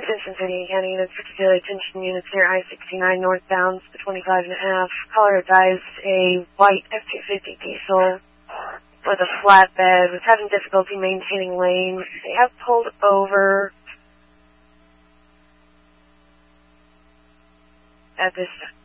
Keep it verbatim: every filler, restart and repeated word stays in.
Attention City County units, particularly attention units near I sixty-nine northbound, the twenty-five and a half. Caller advised a white F two fifty diesel with a flatbed was having difficulty maintaining lane. They have pulled over at this